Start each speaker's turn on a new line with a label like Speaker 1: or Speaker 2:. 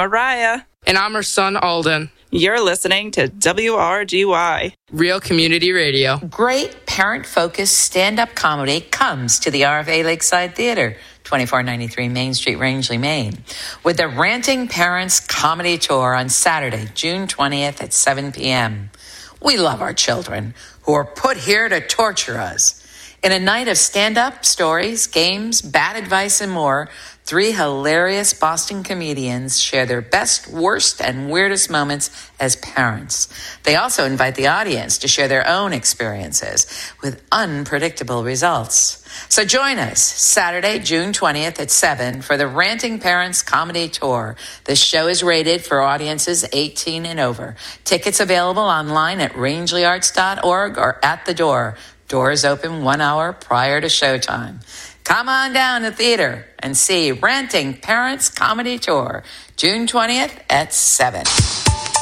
Speaker 1: Mariah.
Speaker 2: And I'm her son, Alden.
Speaker 1: You're listening to WRGY.
Speaker 2: Real Community Radio.
Speaker 3: Great parent-focused stand-up comedy comes to the RFA Lakeside Theater, 2493 Main Street, Rangeley, Maine, with the Ranting Parents Comedy Tour on Saturday, June 20th at 7 p.m. We love our children who are put here to torture us. In a night of stand-up, stories, games, bad advice, and more, 3 hilarious Boston comedians share their best, worst, and weirdest moments as parents. They also invite the audience to share their own experiences with unpredictable results. So join us Saturday, June 20th at 7 for the Ranting Parents Comedy Tour. This show is rated for audiences 18 and over. Tickets available online at rangeleyarts.org or at the door. Doors open 1 hour prior to showtime. Come on down to the theater and see Ranting Parents Comedy Tour, June 20th at 7.